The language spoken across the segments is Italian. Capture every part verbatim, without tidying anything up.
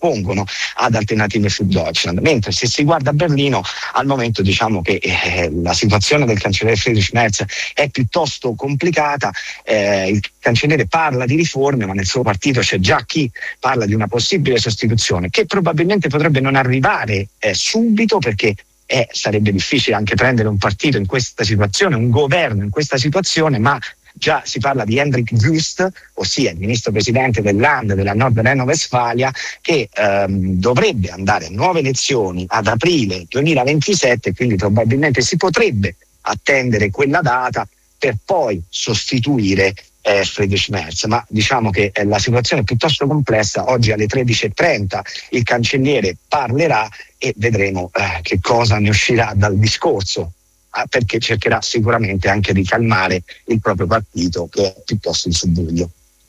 oppongono ad Alternative für Deutschland. Mentre se si guarda a Berlino, al momento diciamo che eh, la situazione del cancelliere Friedrich Merz è piuttosto complicata. Eh, il cancelliere parla di riforme, ma nel suo partito c'è già chi parla di una possibile sostituzione che probabilmente potrebbe non arrivare eh, subito, perché eh, sarebbe difficile anche prendere un partito in questa situazione, un governo in questa situazione, ma già si parla di Hendrik Wüst, ossia il ministro presidente del Land della Nord Reno-Westfalia, che ehm, dovrebbe andare a nuove elezioni ad aprile duemilaventisette, quindi probabilmente si potrebbe attendere quella data per poi sostituire eh, Friedrich Merz. Ma diciamo che eh, la situazione è piuttosto complessa. Oggi alle tredici e trenta il cancelliere parlerà e vedremo eh, che cosa ne uscirà dal discorso, perché cercherà sicuramente anche di calmare il proprio partito, che è piuttosto in subbuglio.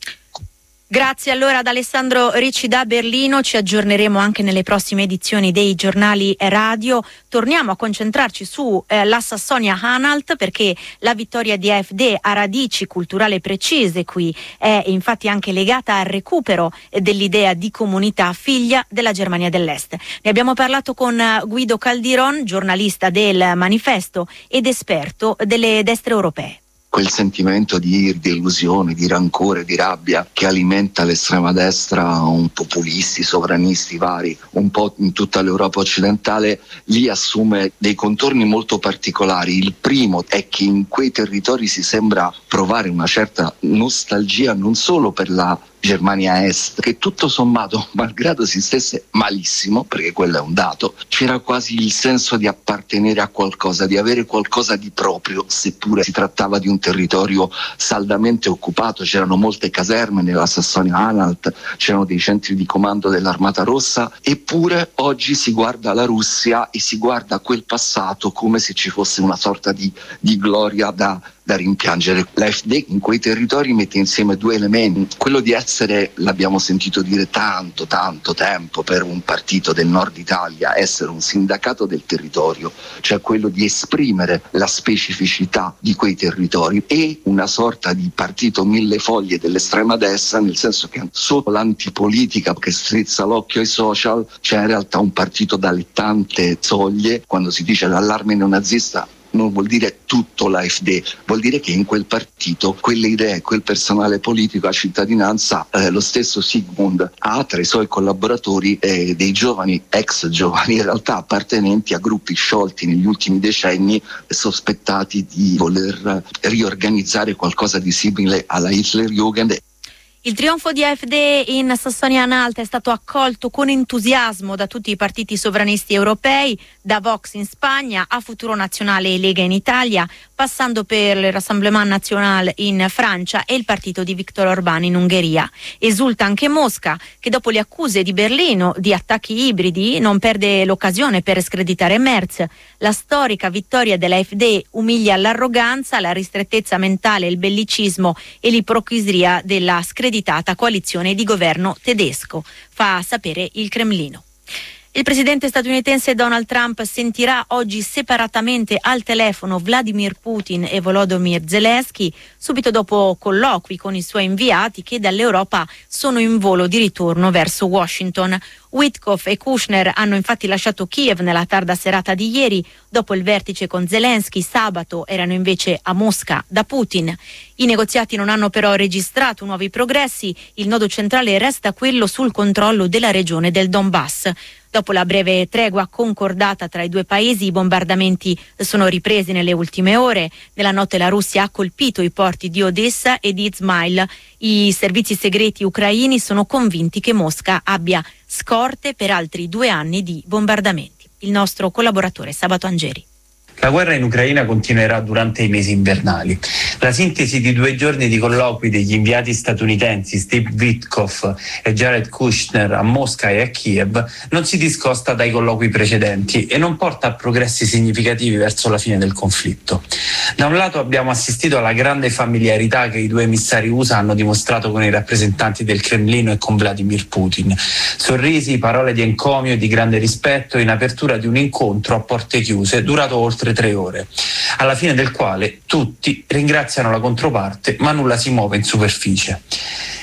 Grazie allora ad Alessandro Ricci da Berlino, ci aggiorneremo anche nelle prossime edizioni dei giornali radio. Torniamo a concentrarci su eh, la Sassonia-Anhalt, perché la vittoria di A F D ha radici culturali precise qui, è infatti anche legata al recupero dell'idea di comunità figlia della Germania dell'Est. Ne abbiamo parlato con Guido Caldiron, giornalista del Manifesto ed esperto delle destre europee. Quel sentimento di delusione, di rancore, di rabbia che alimenta l'estrema destra, un populisti, sovranisti vari, un po' in tutta l'Europa occidentale, lì assume dei contorni molto particolari. Il primo è che in quei territori si sembra provare una certa nostalgia non solo per la Germania Est, che tutto sommato, malgrado si stesse malissimo, perché quello è un dato, c'era quasi il senso di appartenere a qualcosa, di avere qualcosa di proprio, seppure si trattava di un territorio saldamente occupato. C'erano molte caserme nella Sassonia-Anhalt, c'erano dei centri di comando dell'Armata Rossa, eppure oggi si guarda la Russia e si guarda quel passato come se ci fosse una sorta di, di gloria da da rimpiangere. L'A F D in quei territori mette insieme due elementi: quello di essere, l'abbiamo sentito dire tanto tanto tempo per un partito del nord Italia, essere un sindacato del territorio, cioè quello di esprimere la specificità di quei territori, e una sorta di partito mille foglie dell'estrema destra, nel senso che sotto l'antipolitica che strizza l'occhio ai social c'è in realtà un partito dalle tante soglie. Quando si dice l'allarme neonazista non vuol dire tutto l'A F D, vuol dire che in quel partito quelle idee, quel personale politico a cittadinanza, eh, lo stesso Sigmund ha tra i suoi collaboratori eh, dei giovani, ex giovani in realtà appartenenti a gruppi sciolti negli ultimi decenni, sospettati di voler riorganizzare qualcosa di simile alla Hitlerjugend. Il trionfo di A F D in Sassonia-Anhalt è stato accolto con entusiasmo da tutti i partiti sovranisti europei, da Vox in Spagna a Futuro Nazionale e Lega in Italia, passando per il Rassemblement National in Francia e il partito di Viktor Orbán in Ungheria. Esulta anche Mosca, che dopo le accuse di Berlino di attacchi ibridi non perde l'occasione per screditare Merz. La storica vittoria dell'A F D umilia l'arroganza, la ristrettezza mentale, il bellicismo e l'ipocrisia della screditata coalizione di governo tedesco, fa sapere il Cremlino. Il presidente statunitense Donald Trump sentirà oggi separatamente al telefono Vladimir Putin e Volodymyr Zelensky, subito dopo colloqui con i suoi inviati che dall'Europa sono in volo di ritorno verso Washington. Witkoff e Kushner hanno infatti lasciato Kiev nella tarda serata di ieri. Dopo il vertice con Zelensky sabato erano invece a Mosca da Putin. I negoziati non hanno però registrato nuovi progressi. Il nodo centrale resta quello sul controllo della regione del Donbass. Dopo la breve tregua concordata tra i due paesi, i bombardamenti sono ripresi nelle ultime ore. Nella notte la Russia ha colpito i porti di Odessa e di Izmail. I servizi segreti ucraini sono convinti che Mosca abbia scorte per altri due anni di bombardamenti. Il nostro collaboratore Sabato Angeri. La guerra in Ucraina continuerà durante i mesi invernali. La sintesi di due giorni di colloqui degli inviati statunitensi Steve Witkoff e Jared Kushner a Mosca e a Kiev non si discosta dai colloqui precedenti e non porta a progressi significativi verso la fine del conflitto. Da un lato abbiamo assistito alla grande familiarità che i due emissari U S A hanno dimostrato con i rappresentanti del Cremlino e con Vladimir Putin. Sorrisi, parole di encomio e di grande rispetto in apertura di un incontro a porte chiuse durato oltre tre ore, alla fine del quale tutti ringraziano la controparte ma nulla si muove in superficie.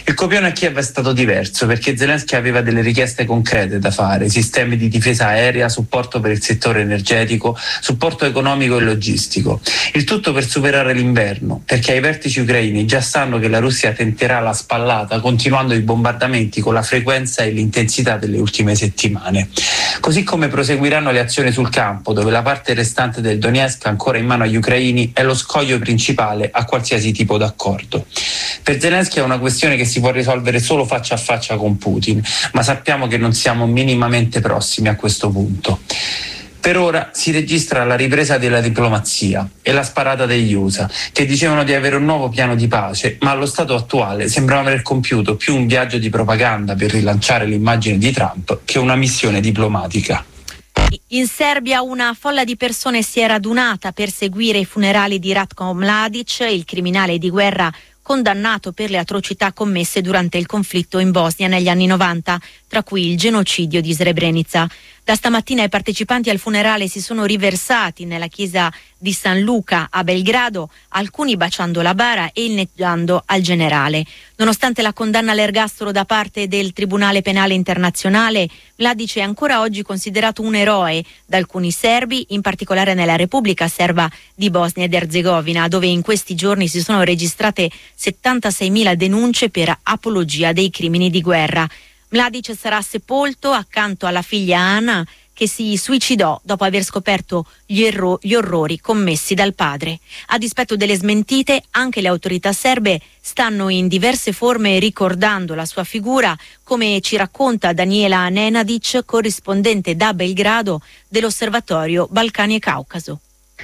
Il copione a Kiev è stato diverso perché Zelensky aveva delle richieste concrete da fare: sistemi di difesa aerea, supporto per il settore energetico, supporto economico e logistico. Il tutto per superare l'inverno, perché ai vertici ucraini già sanno che la Russia tenterà la spallata continuando i bombardamenti con la frequenza e l'intensità delle ultime settimane. Così come proseguiranno le azioni sul campo, dove la parte restante del Donetsk ancora in mano agli ucraini è lo scoglio principale a qualsiasi tipo d'accordo. Per Zelensky è una questione che si può risolvere solo faccia a faccia con Putin, ma sappiamo che non siamo minimamente prossimi a questo punto. Per ora si registra la ripresa della diplomazia e la sparata degli U S A, che dicevano di avere un nuovo piano di pace, ma allo stato attuale sembrano aver compiuto più un viaggio di propaganda per rilanciare l'immagine di Trump che una missione diplomatica. In Serbia una folla di persone si è radunata per seguire i funerali di Ratko Mladic, il criminale di guerra condannato per le atrocità commesse durante il conflitto in Bosnia negli anni novanta, tra cui il genocidio di Srebrenica. Da stamattina i partecipanti al funerale si sono riversati nella chiesa di San Luca a Belgrado, alcuni baciando la bara e inneggiando al generale. Nonostante la condanna all'ergastolo da parte del Tribunale Penale Internazionale, Mladic è ancora oggi considerato un eroe da alcuni serbi, in particolare nella Repubblica Serba di Bosnia ed Erzegovina, dove in questi giorni si sono registrate settantaseimila denunce per apologia dei crimini di guerra. Mladic sarà sepolto accanto alla figlia Ana, che si suicidò dopo aver scoperto gli, erro- gli orrori commessi dal padre. A dispetto delle smentite, anche le autorità serbe stanno in diverse forme ricordando la sua figura, come ci racconta Daniela Nenadic, corrispondente da Belgrado dell'Osservatorio Balcani e Caucaso.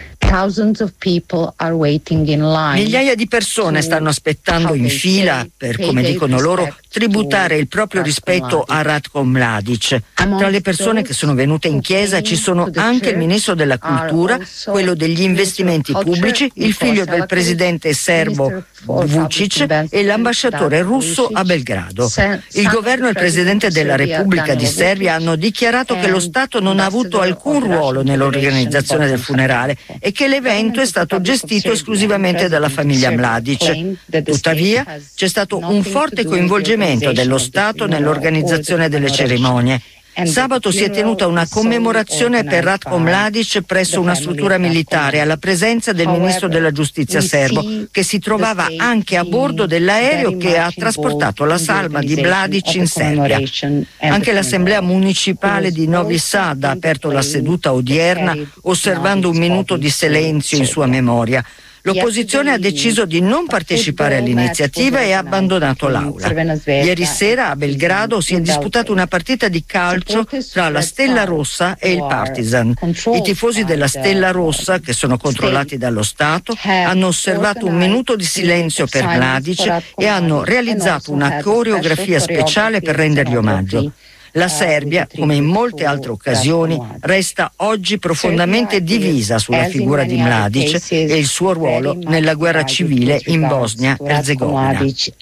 Migliaia di persone stanno aspettando in fila per, come dicono loro, tributare il proprio rispetto a Ratko Mladic. Tra le persone che sono venute in chiesa ci sono anche il ministro della cultura, quello degli investimenti pubblici, il figlio del presidente serbo Vučić e l'ambasciatore russo a Belgrado. Il governo e il presidente della Repubblica di Serbia hanno dichiarato che lo Stato non ha avuto alcun ruolo nell'organizzazione del funerale e che l'evento è stato gestito esclusivamente dalla famiglia Mladic. Tuttavia, c'è stato un forte coinvolgimento dello Stato nell'organizzazione delle cerimonie. Sabato si è tenuta una commemorazione per Ratko Mladic presso una struttura militare alla presenza del ministro della giustizia serbo, che si trovava anche a bordo dell'aereo che ha trasportato la salma di Mladic in Serbia. Anche l'assemblea municipale di Novi Sad ha aperto la seduta odierna osservando un minuto di silenzio in sua memoria. L'opposizione ha deciso di non partecipare all'iniziativa e ha abbandonato l'aula. Ieri sera a Belgrado si è disputata una partita di calcio tra la Stella Rossa e il Partizan. I tifosi della Stella Rossa, che sono controllati dallo Stato, hanno osservato un minuto di silenzio per Mladic e hanno realizzato una coreografia speciale per rendergli omaggio. La Serbia, come in molte altre occasioni, resta oggi profondamente divisa sulla figura di Mladic e il suo ruolo nella guerra civile in Bosnia-Erzegovina.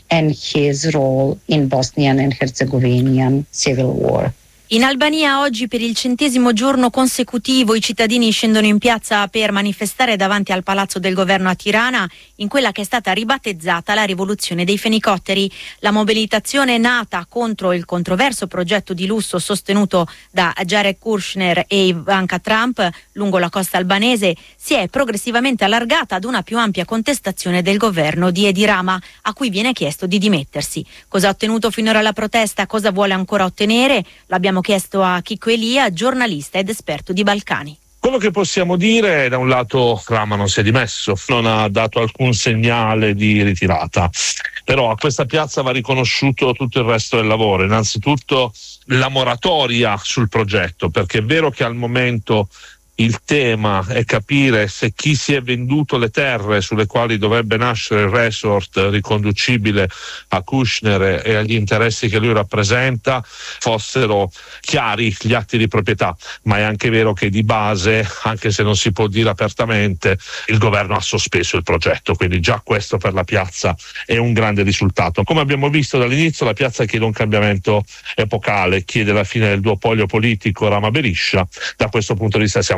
In Albania oggi per il centesimo giorno consecutivo i cittadini scendono in piazza per manifestare davanti al palazzo del governo a Tirana in quella che è stata ribattezzata la rivoluzione dei fenicotteri. La mobilitazione nata contro il controverso progetto di lusso sostenuto da Jared Kushner e Ivanka Trump lungo la costa albanese si è progressivamente allargata ad una più ampia contestazione del governo di Edi Rama, a cui viene chiesto di dimettersi. Cosa ha ottenuto finora la protesta? Cosa vuole ancora ottenere? L'abbiamo chiesto a Chicco Elia, giornalista ed esperto di Balcani. Quello che possiamo dire è, da un lato, Rama non si è dimesso, non ha dato alcun segnale di ritirata, però a questa piazza va riconosciuto tutto il resto del lavoro. Innanzitutto la moratoria sul progetto, perché è vero che al momento il tema è capire se chi si è venduto le terre sulle quali dovrebbe nascere il resort riconducibile a Kushner e agli interessi che lui rappresenta fossero chiari gli atti di proprietà, ma è anche vero che di base, anche se non si può dire apertamente, il governo ha sospeso il progetto, quindi già questo per la piazza è un grande risultato. Come abbiamo visto dall'inizio, la piazza chiede un cambiamento epocale, chiede la fine del duopolio politico Rama-Berisha. Da questo punto di vista siamo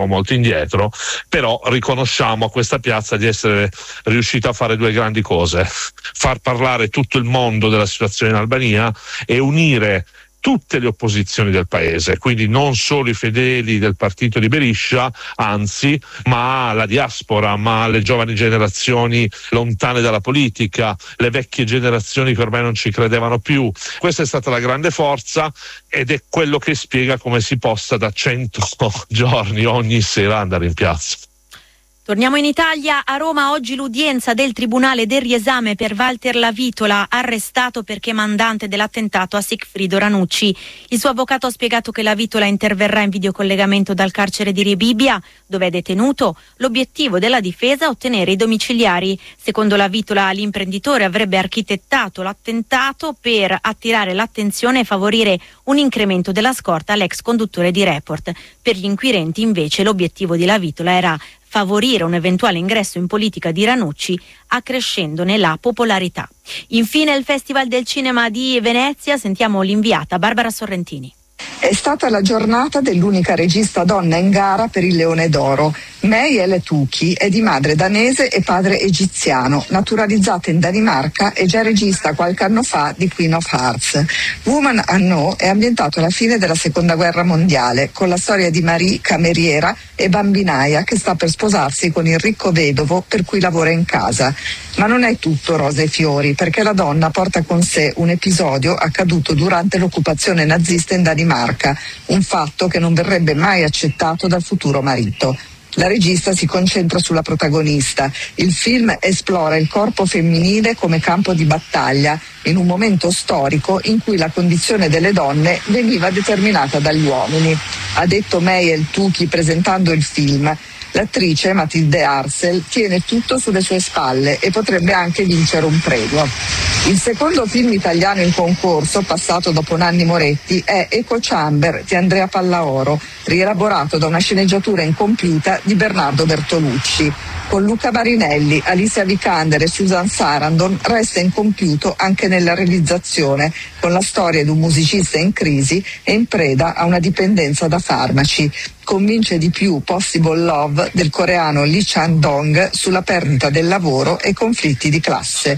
siamo molto indietro, però riconosciamo a questa piazza di essere riuscita a fare due grandi cose: far parlare tutto il mondo della situazione in Albania e unire tutte le opposizioni del paese, quindi non solo i fedeli del partito di Berisha, anzi, ma la diaspora, ma le giovani generazioni lontane dalla politica, le vecchie generazioni che ormai non ci credevano più. Questa è stata la grande forza ed è quello che spiega come si possa da cento giorni ogni sera andare in piazza. Torniamo in Italia. A Roma oggi l'udienza del Tribunale del riesame per Walter Lavitola, arrestato perché mandante dell'attentato a Sigfrido Ranucci. Il suo avvocato ha spiegato che Lavitola interverrà in videocollegamento dal carcere di Rebibbia, dove è detenuto. L'obiettivo della difesa è ottenere i domiciliari. Secondo Lavitola, l'imprenditore avrebbe architettato l'attentato per attirare l'attenzione e favorire un incremento della scorta all'ex conduttore di Report. Per gli inquirenti, invece, l'obiettivo di Lavitola era favorire un eventuale ingresso in politica di Ranucci, accrescendone la popolarità. Infine il Festival del Cinema di Venezia, sentiamo l'inviata Barbara Sorrentini. È stata la giornata dell'unica regista donna in gara per il Leone d'Oro. May El Touki è di madre danese e padre egiziano, naturalizzata in Danimarca e già regista qualche anno fa di Queen of Hearts. Woman Unknown è ambientato alla fine della Seconda Guerra Mondiale, con la storia di Marie, cameriera e bambinaia che sta per sposarsi con il ricco vedovo per cui lavora in casa. Ma non è tutto rose e fiori, perché la donna porta con sé un episodio accaduto durante l'occupazione nazista in Danimarca, un fatto che non verrebbe mai accettato dal futuro marito. La regista si concentra sulla protagonista. Il film esplora il corpo femminile come campo di battaglia in un momento storico in cui la condizione delle donne veniva determinata dagli uomini. Ha detto May El Touki presentando il film. L'attrice Matilde Arsel tiene tutto sulle sue spalle e potrebbe anche vincere un premio. Il secondo film italiano in concorso, passato dopo Nanni Moretti, è Echo Chamber di Andrea Pallaoro, rielaborato da una sceneggiatura incompiuta di Bernardo Bertolucci. Con Luca Marinelli, Alicia Vikander e Susan Sarandon resta incompiuto anche nella realizzazione, con la storia di un musicista in crisi e in preda a una dipendenza da farmaci. Convince di più Possible Love del coreano Lee Chan-dong sulla perdita del lavoro e conflitti di classe.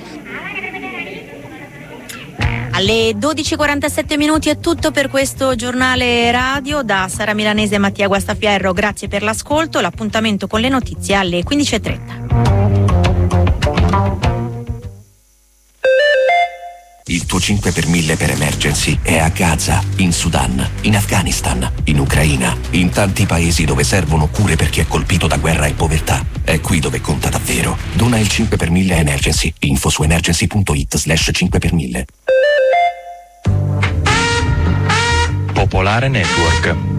Alle dodici e quarantasette minuti è tutto per questo giornale radio. Da Sara Milanese e Mattia Guastafierro, grazie per l'ascolto. L'appuntamento con le notizie alle quindici e trenta. Il tuo cinque per mille per emergency è a Gaza, in Sudan, in Afghanistan, in Ucraina, in tanti paesi dove servono cure per chi è colpito da guerra e povertà. È qui dove conta davvero. Dona il cinque per mille a Emergency. Info su emergency.it slash cinque per mille. Popolare Network.